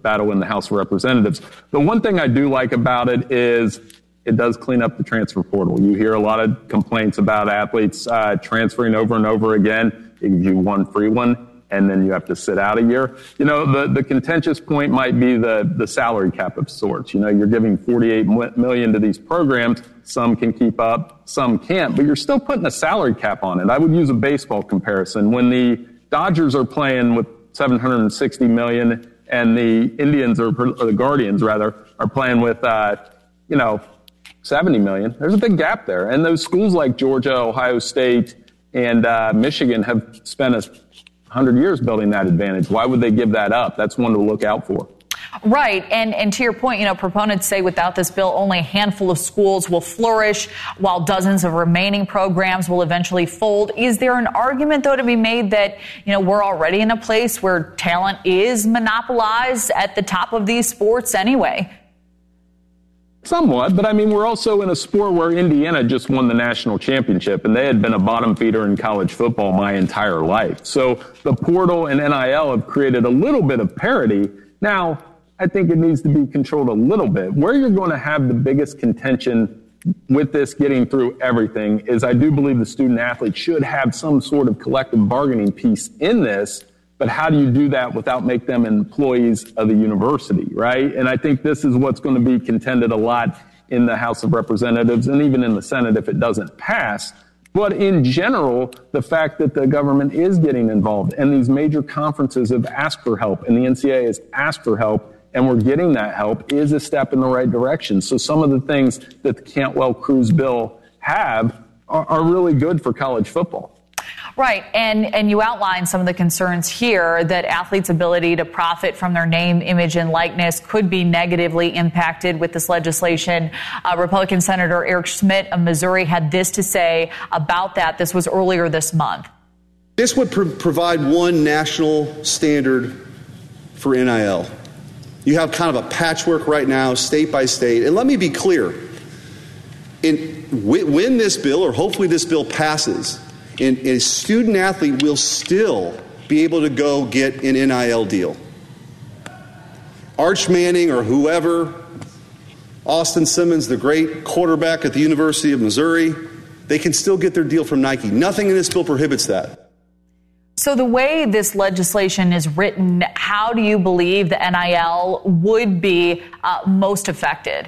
battle in the House of Representatives. The one thing I do like about it is it does clean up the transfer portal. You hear a lot of complaints about athletes transferring over and over again. It gives you one free one, and then you have to sit out a year. You know, the contentious point might be the salary cap of sorts. You know, you're giving $48 million to these programs. Some can keep up, some can't, but you're still putting a salary cap on it. I would use a baseball comparison. When the Dodgers are playing with $760 million and the Indians, or the Guardians rather, are playing with, $70 million. There's a big gap there. And those schools like Georgia, Ohio State, and Michigan have spent 100 years building that advantage. Why would they give that up? That's one to look out for. Right. And to your point, you know, proponents say without this bill, only a handful of schools will flourish while dozens of remaining programs will eventually fold. Is there an argument, though, to be made that, you know, we're already in a place where talent is monopolized at the top of these sports anyway? Somewhat, but I mean, we're also in a sport where Indiana just won the national championship, and they had been a bottom feeder in college football my entire life. So the portal and NIL have created a little bit of parity. Now, I think it needs to be controlled a little bit. Where you're going to have the biggest contention with this getting through everything is I do believe the student athlete should have some sort of collective bargaining piece in this. But how do you do that without make them employees of the university, right? And I think this is what's going to be contended a lot in the House of Representatives and even in the Senate if it doesn't pass. But in general, the fact that the government is getting involved and these major conferences have asked for help and the NCAA has asked for help and we're getting that help is a step in the right direction. So some of the things that the Cantwell-Cruz bill are really good for college football. Right. And you outlined some of the concerns here that athletes' ability to profit from their name, image, and likeness could be negatively impacted with this legislation. Republican Senator Eric Schmidt of Missouri had this to say about that. This was earlier this month. This would provide one national standard for NIL. You have kind of a patchwork right now, state by state. And let me be clear. When this bill, or hopefully this bill passes, and a student athlete will still be able to go get an NIL deal. Arch Manning or whoever, Austin Simmons, the great quarterback at the University of Missouri, they can still get their deal from Nike. Nothing in this bill prohibits that. So the way this legislation is written, how do you believe the NIL would be most affected?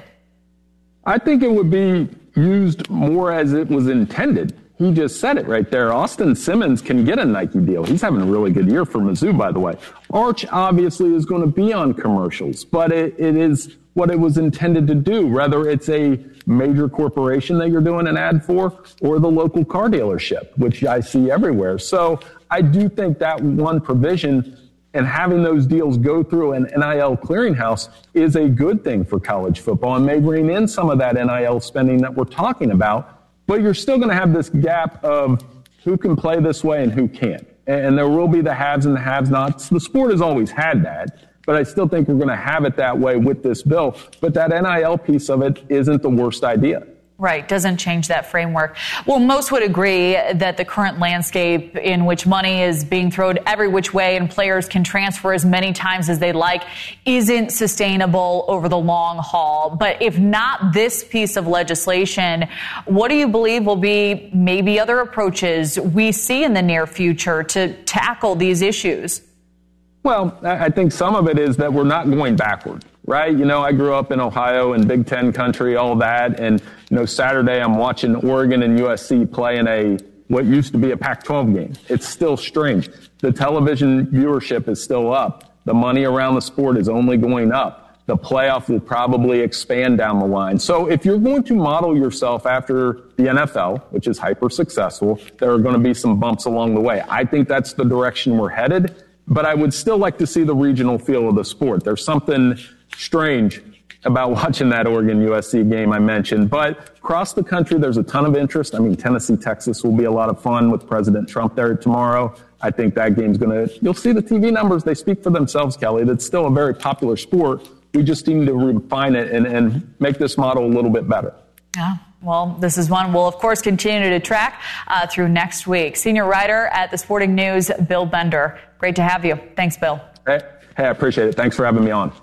I think it would be used more as it was intended. He just said it right there. Austin Simmons can get a Nike deal. He's having a really good year for Mizzou, by the way. Arch obviously is going to be on commercials, but it is what it was intended to do, whether it's a major corporation that you're doing an ad for or the local car dealership, which I see everywhere. So I do think that one provision and having those deals go through an NIL clearinghouse is a good thing for college football and may bring in some of that NIL spending that we're talking about. But you're still going to have this gap of who can play this way and who can't. And there will be the haves and the have-nots. The sport has always had that, but I still think we're going to have it that way with this bill. But that NIL piece of it isn't the worst idea. Right. Doesn't change that framework. Well, most would agree that the current landscape in which money is being thrown every which way and players can transfer as many times as they like isn't sustainable over the long haul. But if not this piece of legislation, what do you believe will be maybe other approaches we see in the near future to tackle these issues? Well, I think some of it is that we're not going backward, right? You know, I grew up in Ohio and Big Ten country, all that. And, you know, Saturday I'm watching Oregon and USC play in what used to be a Pac-12 game. It's still strange. The television viewership is still up. The money around the sport is only going up. The playoff will probably expand down the line. So if you're going to model yourself after the NFL, which is hyper successful, there are going to be some bumps along the way. I think that's the direction we're headed. But I would still like to see the regional feel of the sport. There's something strange about watching that Oregon-USC game I mentioned. But across the country, there's a ton of interest. I mean, Tennessee, Texas will be a lot of fun with President Trump there tomorrow. I think that game's you'll see the TV numbers. They speak for themselves, Kelly. It's still a very popular sport. We just need to refine it and make this model a little bit better. Yeah. Well, this is one we'll, of course, continue to track through next week. Senior writer at The Sporting News, Bill Bender. Great to have you. Thanks, Bill. Hey, I appreciate it. Thanks for having me on.